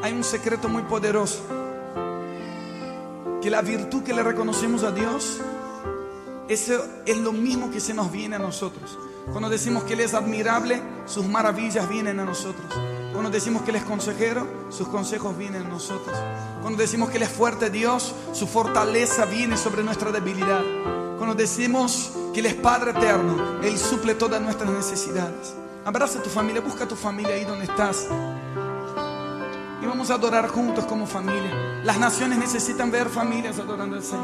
hay un secreto muy poderoso, que la virtud que le reconocemos a Dios, eso es lo mismo que se nos viene a nosotros. Cuando decimos que Él es admirable, sus maravillas vienen a nosotros. Cuando decimos que Él es consejero, sus consejos vienen a nosotros. Cuando decimos que Él es fuerte Dios, su fortaleza viene sobre nuestra debilidad. Cuando decimos que Él es Padre eterno, Él suple todas nuestras necesidades. Abraza a tu familia, busca a tu familia ahí donde estás. Y vamos a adorar juntos como familia. Las naciones necesitan ver familias adorando al Señor.